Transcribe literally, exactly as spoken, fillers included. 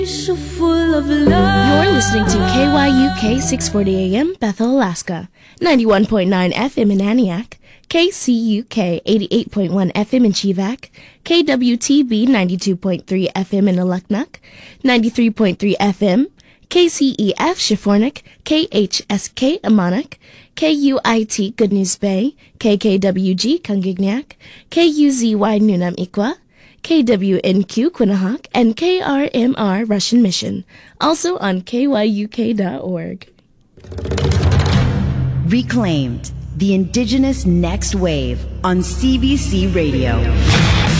So full of love. You're listening to K Y U K six forty A M, Bethel, Alaska, ninety-one point nine F M in Aniak, K C U K eighty-eight point one F M in Chivac, K W T B ninety-two point three F M in Aluknuk, ninety-three point three F M, K C E F Shifornik, K H S K Amanak, K U I T Good News Bay, K K W G Kungignac, K U Z Y Nunam Ikwa, K W N Q Quinnahock, and K R M R Russian Mission, also on K Y U K dot org. Reclaimed, the Indigenous Next Wave on C B C Radio.